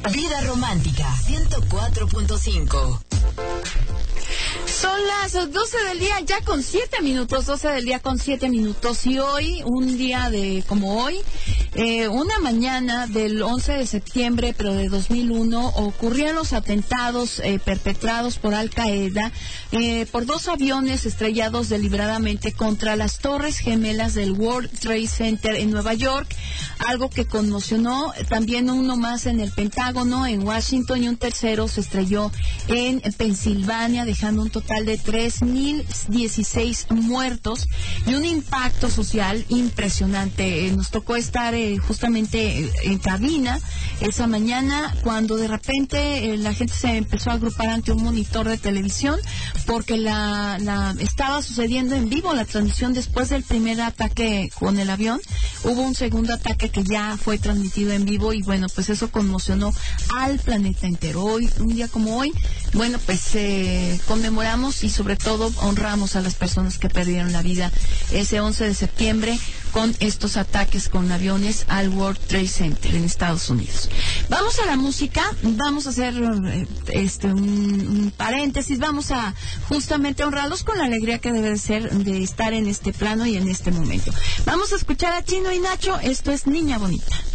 Vida Romántica 104.5. Son las 12 del día, ya con 7 minutos, 12 del día con 7 minutos. Y hoy, un día como hoy, una mañana del 11 de septiembre, pero de 2001, ocurrían los atentados perpetrados por Al Qaeda por 2 aviones estrellados deliberadamente contra las Torres Gemelas del World Trade Center en Nueva York, algo que conmocionó. También uno más en el Pentágono, en Washington, y un tercero se estrelló en Pensilvania, dejando un total de 3.016 muertos y un impacto social impresionante. Nos tocó estar justamente en cabina esa mañana cuando de repente la gente se empezó a agrupar ante un monitor de televisión porque estaba sucediendo en vivo la transmisión después del primer ataque con el avión. Hubo un segundo ataque que ya fue transmitido en vivo y bueno, pues eso conmocionó al planeta entero. Hoy, un día como hoy, bueno, pues conmemoramos y sobre todo honramos a las personas que perdieron la vida ese 11 de septiembre con estos ataques con aviones al World Trade Center en Estados Unidos. Vamos a la música, vamos a hacer un paréntesis, vamos a justamente honrarlos con la alegría que debe de ser de estar en este plano y en este momento. Vamos a escuchar a Chino y Nacho, esto es Niña Bonita.